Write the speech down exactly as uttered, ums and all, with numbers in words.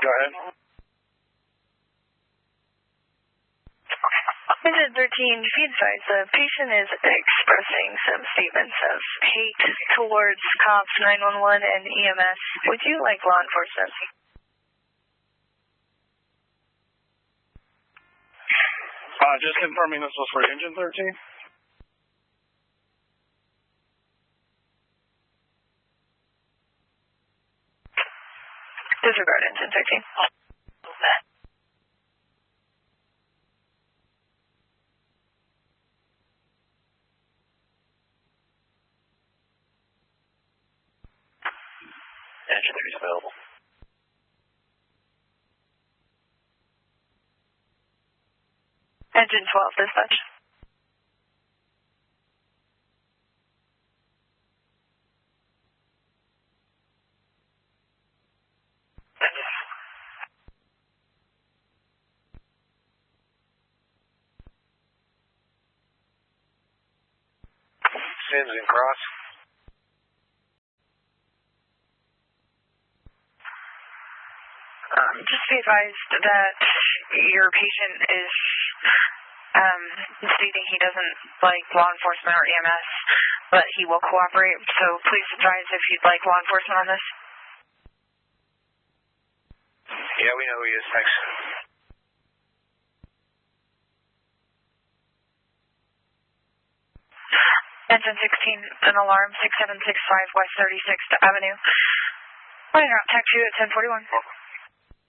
Go ahead. Engine thirteen, be advised, the patient is expressing some statements of hate towards cops, nine one one, and E M S. Would you like law enforcement? Uh, just confirming this was for Engine thirteen. Disregard Engine thirteen. Engine three is available. Engine twelve, dispatch. Sims and Cross. Um, just be advised that your patient is um, stating he doesn't like law enforcement or E M S, but he will cooperate. So please advise if you'd like law enforcement on this. Yeah, we know who he is. Thanks. Engine sixteen, an alarm, six seven six five West thirty-sixth Avenue. Running route, taxi at ten forty-one.